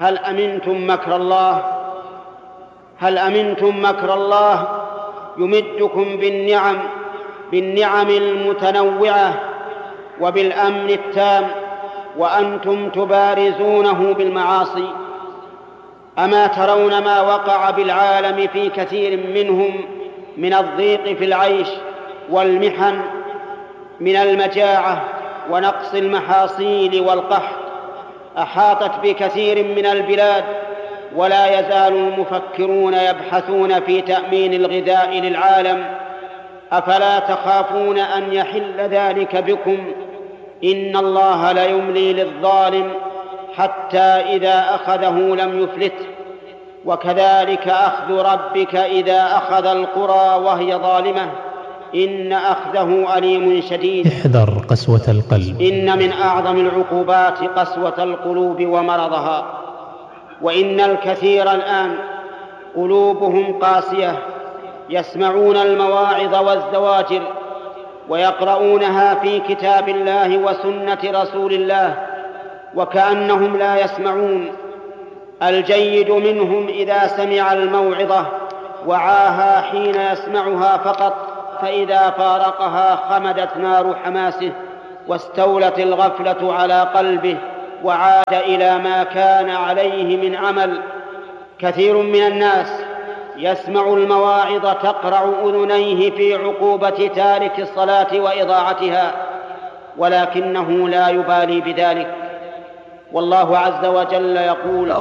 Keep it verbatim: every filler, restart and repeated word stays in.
هل أمنتم مكر الله هل أمنتم مكر الله يمدكم بالنعم بالنعم المتنوعة وبالأمن التام وأنتم تبارزونه بالمعاصي. أما ترون ما وقع بالعالم في كثير منهم من الضيق في العيش والمحن، من المجاعة ونقص المحاصيل والقحط، أحاطت بكثير من البلاد، ولا يزال المفكرون يبحثون في تأمين الغذاء للعالم. أفلا تخافون أن يحل ذلك بكم؟ إن الله ليملي للظالم حتى إذا أخذه لم يفلته، وكذلك أخذ ربك إذا أخذ القرى وهي ظالمة إن أخذه أليم شديد. احذر قسوة القلب. إن من أعظم العقوبات قسوة القلوب ومرضها، وإن الكثير الآن قلوبهم قاسية، يسمعون المواعظ والزواجر ويقرؤونها في كتاب الله وسنة رسول الله وكأنهم لا يسمعون. الجيد منهم إذا سمع الموعظة وعاها حين يسمعها فقط، فإذا فارقها خمدت نار حماسه واستولت الغفلة على قلبه وعاد إلى ما كان عليه من عمل. كثير من الناس يسمع المواعظ تقرع أذنيه في عقوبة تارك الصلاة وإضاعتها، ولكنه لا يبالي بذلك. والله عز وجل يقول: